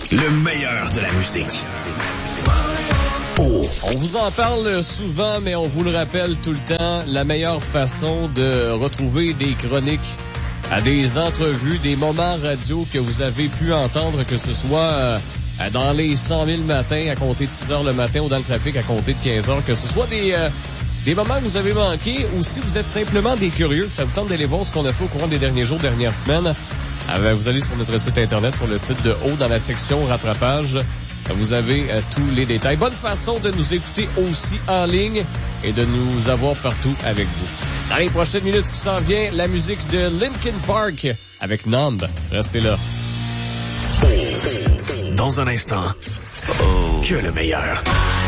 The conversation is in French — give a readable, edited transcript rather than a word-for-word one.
Le meilleur de la musique. On vous en parle souvent, mais on vous le rappelle tout le temps, la meilleure façon de retrouver des chroniques, des entrevues, des moments radio que vous avez pu entendre, que ce soit dans les 100 000 matins à compter de 6 heures le matin ou dans le trafic à compter de 15 heures, que ce soit des moments que vous avez manqués, ou si vous êtes simplement des curieux, que ça vous tente d'aller voir ce qu'on a fait au courant des derniers jours, dernières semaines, vous allez sur notre site internet, sur le site de Haut, dans la section rattrapage. Vous avez tous les détails. Bonne façon de nous écouter aussi en ligne et de nous avoir partout avec vous. Dans les prochaines minutes qui s'en vient, la musique de Linkin Park avec Numb. Restez là. Dans un instant, que le meilleur.